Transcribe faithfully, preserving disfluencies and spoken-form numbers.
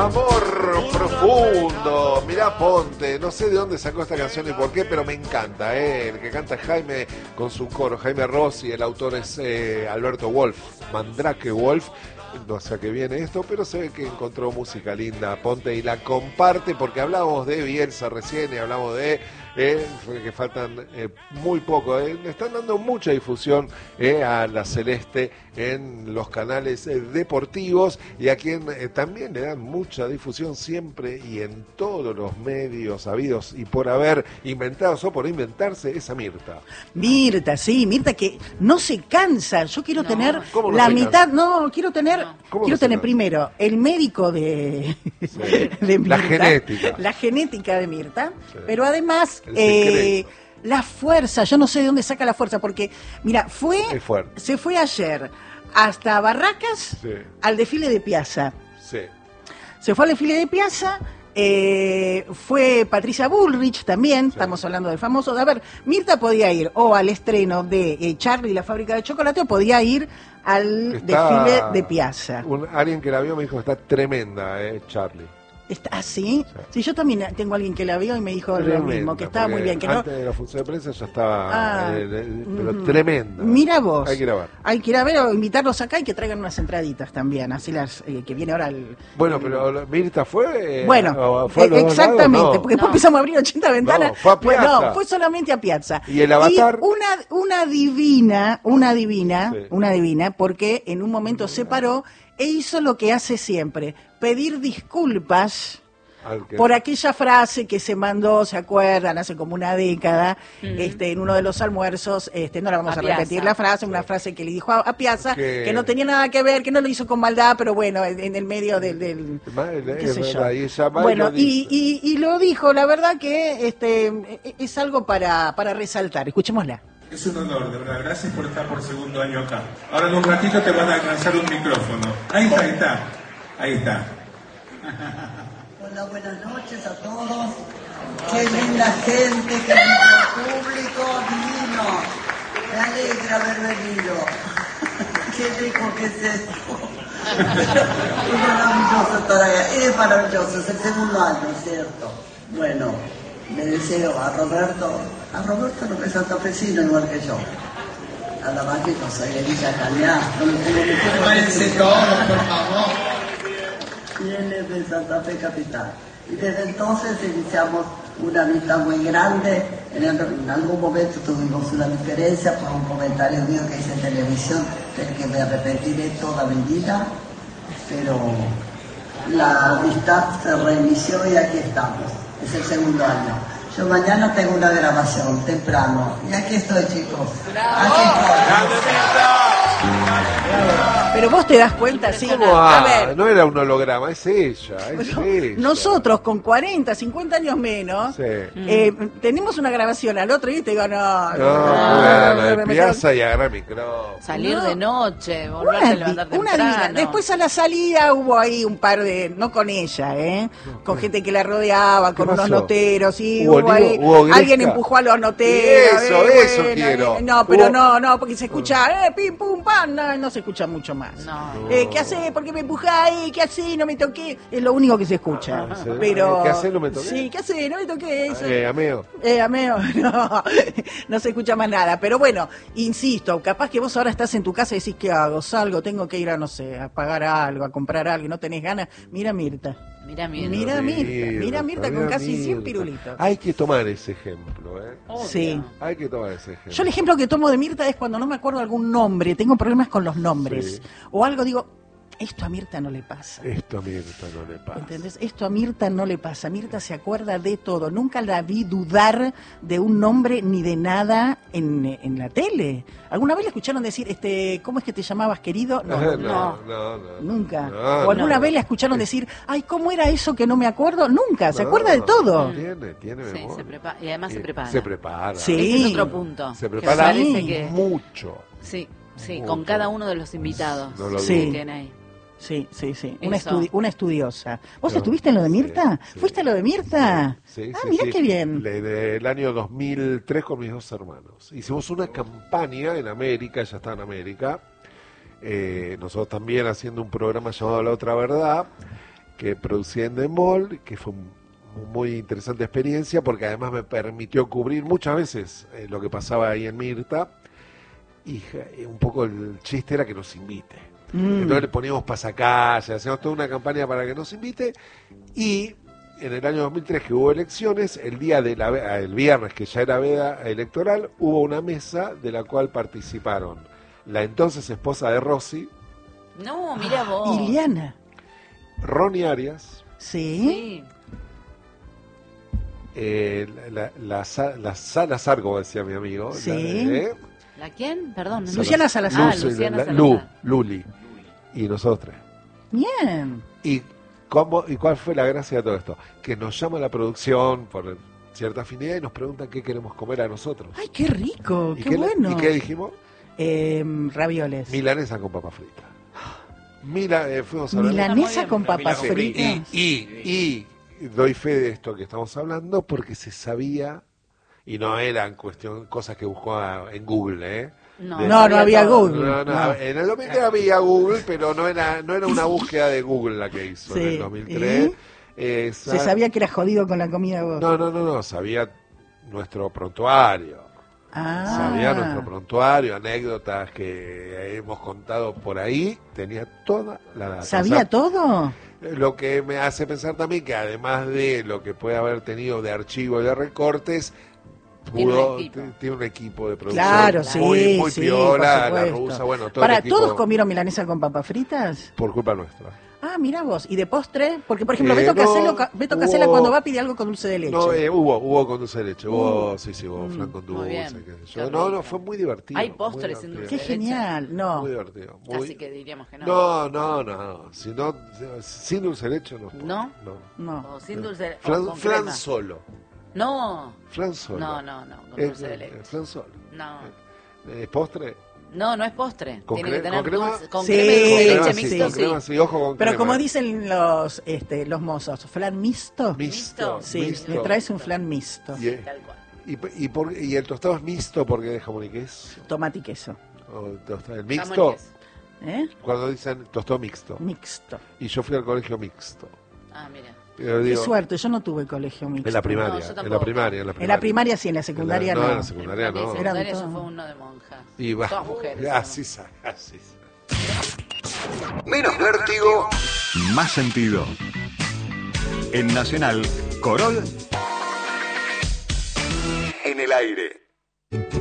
amor profundo. Mirá Ponte, no sé de dónde sacó esta canción y por qué, pero me encanta, ¿eh? El que canta es Jaime con su coro, Jaime Rossi, el autor es eh, Alberto Wolf, Mandrake Wolf. No sé a qué viene esto, pero se ve que encontró música linda Ponte y la comparte, porque hablábamos de Bielsa recién y hablamos de eh, que faltan eh, muy poco, eh, le están dando mucha difusión eh, a la Celeste en los canales eh, deportivos, y a quien eh, también le dan mucha difusión siempre y en todos los medios habidos y por haber, inventados o por inventarse, es a Mirta. Mirta, sí, Mirta que no se cansa. Yo quiero No. tener ¿Cómo no la se mitad, cansa? no, quiero tener, No. ¿Cómo quiero no se tener cansa? primero el médico de, Sí. de Mirta, La genética. la genética de Mirta, Sí. pero además El eh, secreto. la fuerza. Yo no sé de dónde saca la fuerza, porque mira, fue, Es fuerte. se fue ayer hasta Barracas Sí. al desfile de Piazza. Sí. Se fue al desfile de Piazza, eh, fue Patricia Bullrich también, Sí. estamos hablando de famosos. A ver, Mirta podía ir o al estreno de eh, Charlie y la fábrica de chocolate, o podía ir al Está- desfile de Piazza. Un, alguien que la vio me dijo que está tremenda, eh, Charlie. Está, ¿ah, sí? Sí. Sí, yo también tengo a alguien que la vio y me dijo Tremenda, lo mismo, que estaba muy porque bien. Que no, antes de la función de prensa ya estaba, Ah, eh, eh, pero ujú. tremenda. Mira vos. Hay que ir a ver. Hay que ir a ver o invitarlos acá y que traigan unas entraditas también, así las eh, que viene ahora el... Bueno, el- pero Mirta fue... eh, Bueno, o fue a eh, los dos exactamente, lados, no. porque después No. empezamos a abrir ochenta ventanas. No, fue a Pues Piazza. no, fue solamente a Piazza. ¿Y el Avatar? Y una, una divina, una divina, Sí. una divina, porque en un momento se paró e hizo lo que hace siempre, pedir disculpas Al que- por aquella frase que se mandó, ¿se acuerdan? Hace como una década, este, en uno de los almuerzos, este, no la vamos a, A Piazza. repetir la frase, una frase que le dijo a, a Piazza, Que- que no tenía nada que ver, que no lo hizo con maldad, pero bueno, en, en el medio del... del Ma- eh, qué sé yo. verdad, y ella va y Bueno, lo dice. y, y, y lo dijo, la verdad que este es algo para, para resaltar. Escuchémosla. Es un honor, de verdad. Gracias por estar por segundo año acá. Ahora en un ratito te van a alcanzar un micrófono. Ahí está, ahí está. Ahí está. Hola, buenas noches a todos. Qué linda gente, qué lindo público, divino. Me alegra haber venido. Qué rico que es esto. Es maravilloso estar acá. Es maravilloso, es el segundo año, ¿cierto? Bueno, le deseo a Roberto, a Roberto no es santafesino igual que yo. Nada más que yo soy de Villa Cañá. No me tengo que Váyanse todos, por favor. Viene de Santa Fe Capital. Y desde entonces iniciamos una amistad muy grande. En, el- en algún momento tuvimos una diferencia por un comentario mío que hice en televisión, del que me arrepentiré toda mi vida. Pero la amistad se reinició y aquí estamos. Es el segundo año. Yo mañana tengo una grabación temprano. Y aquí estoy, chicos. Aquí estoy. Pero vos te das cuenta, sí. ¿Cómo A va? ver, No era un holograma, es ella, es bueno, ella. nosotros con cuarenta, cincuenta años menos, Sí. eh, tenemos una grabación al otro y te digo, no, No, no, bueno, no, de me- me- Piazza y agarrar el micrófono. Salir No. de noche, volverse Una, a levantar di- una temprano. divina. Después a la salida hubo ahí un par de, no con ella, ¿eh? Con gente que la rodeaba, con unos pasó? noteros, y ¿Hubo hubo, lío? ahí, ¿Hubo gresca? alguien empujó a los noteros. Eso, eh, eso quiero. eh, No, pero Hubo- no, no, porque se escucha, eh, pim, pum, pam, no, no se escucha mucho más. No. Eh, ¿Qué hace? ¿Por qué me empujáis? ¿Qué hace? No me toqué. Es lo único que se escucha. Ah, ¿sí? Pero, ¿Qué hace? No me toqué. Sí, ¿qué hace? No me toqué. Eso. Eh, amigo. Eh, ameo, no, no se escucha más nada. Pero bueno, insisto, capaz que vos ahora estás en tu casa y decís, ¿qué hago? Salgo, tengo que ir a, no sé, a pagar algo, a comprar algo, y no tenés ganas. Mira Mirta. Mira, mira. Mira Mirta, mira Mirta con mira casi cien Mirta. pirulitos. Hay que tomar ese ejemplo, ¿eh? Obvio. Sí. Hay que tomar ese ejemplo. Yo el ejemplo que tomo de Mirta es cuando no me acuerdo algún nombre, tengo problemas con los nombres. Sí. O algo digo, esto a Mirta no le pasa. Esto a Mirta no le pasa. ¿Entendés? Esto a Mirta no le pasa. Mirta se acuerda de todo. Nunca la vi dudar de un nombre ni de nada en, en la tele. ¿Alguna vez le escucharon decir, este, ¿cómo es que te llamabas, querido? No, no, no. no, no. Nunca. No, ¿O alguna no. vez le escucharon decir, ay, ¿cómo era eso que no me acuerdo? Nunca. Se acuerda de todo. Tiene, tiene Sí, memoria. se prepara. Y además se Y prepara. Se prepara. Sí. Ese es otro punto. Se que me prepara parece que- mucho. Sí, sí, Mucho. con cada uno de los invitados No lo Sí. que tiene ahí. Sí, sí, sí. Una, Eso. estudi- una estudiosa. ¿Vos No, estuviste en lo de sí, Mirta? sí. ¿Fuiste a lo de Mirta? Sí, ah, sí, mirá sí. qué bien. Le- Del año dos mil tres con mis dos hermanos. Hicimos una campaña en América, ella está en América. Eh, nosotros también haciendo un programa llamado La Otra Verdad. que producía en The Mall, que fue un muy interesante experiencia porque además me permitió cubrir muchas veces eh, lo que pasaba ahí en Mirta y eh, un poco el chiste era que nos invite. Mm. Entonces le poníamos pasacalles, hacíamos toda una campaña para que nos invite y en el año dos mil tres que hubo elecciones, el día de la el viernes que ya era veda electoral, hubo una mesa de la cual participaron la entonces esposa de Rossi. No, mira vos. Iliana. Ronnie Arias. Sí. Sí. Eh, la, la, la, la Salazar, como decía mi amigo. Sí. La, de, ¿La quién? Perdón. No Luciana Salazar. Ah, Lu, Luciana la, Salazar. Lu, Luli. Y nosotros. Bien. ¿Y, cómo, ¿Y cuál fue la gracia de todo esto? Que nos llama la producción por cierta afinidad y nos preguntan qué queremos comer a nosotros. Ay, qué rico, ¿Y qué, qué, bueno. ¿Y qué dijimos? Eh, ravioles. Milanesa con papa frita. Mila, eh, fuimos a ver- Milanesa con papas Sí, fritas. y, y, y doy fe de esto que estamos hablando porque se sabía, y no eran cuestión, cosas que buscó a- en Google, ¿eh? No, De- No, no había todo. Google. No, no, No. en el dos mil tres había Google, pero no era no era una búsqueda de Google la que hizo en Sí, el dos mil tres. ¿y? Eh, Se sa- sabía que era jodido con la comida vos. No, no, no, no, sabía nuestro prontuario. Ah. Sabía nuestro prontuario, anécdotas que hemos contado por ahí, tenía toda la data. ¿Sabía O sea, todo? lo que me hace pensar también que además de lo que puede haber tenido de archivo y de recortes, Tiene pudo, un equipo. t- tiene un equipo de producción Claro, sí, muy, muy sí, piola, por la supuesto. rusa, bueno, todo Para, el equipo, ¿todos comieron milanesa con papas fritas? por culpa nuestra. Ah, mira vos. ¿Y de postre? Porque, por ejemplo, Eh, Beto, no, Casella, Beto hubo- Casella cuando va pide algo con dulce de leche. No, eh, hubo, hubo con dulce de leche, hubo, Uh, sí, sí, hubo mm, flan con muy dulce, bien, qué sé qué yo. No, no, rico. fue muy divertido. Hay muy postres sin divertido. Qué dulce de leche. genial. No. Muy divertido. Muy... Así que diríamos que no. No, no, no. Si no, sin dulce de leche no. puedo. ¿No? No. No. O sin dulce o Flan, con flan crema. solo. No. Flan solo. No, no, no, con Eh, dulce de eh, leche. Flan solo. No. Eh, ¿Postre? No, no es postre. ¿Con Tiene cre- que tener con crema? dulce- con Sí, crema y dulce de con leche crema, mixto, con sí. crema, sí, ojo con Pero crema. como dicen los este, los mozos, ¿flan mixto? Mixto. Sí, mixto. me traes un flan mixto. Y, eh, Tal cual. y, y, por- y el tostado es mixto porque de jamón y queso. Tomate y queso. O tostado- el Jamón mixto, y queso. ¿Eh? cuando dicen tostado mixto. Mixto. Y yo fui al colegio mixto. Ah, mira. Yo Qué digo, suerte, yo no tuve colegio mixto. en la primaria, No, yo en la tampoco. primaria, en la En primaria. la primaria sí, en la secundaria En la- no. no, en la secundaria En no. secundaria Eran eso todos. fue uno de monjas. Y va, Todas mujeres. así, sa- así. Menos vértigo, más sentido. En Nacional, Corol en el aire.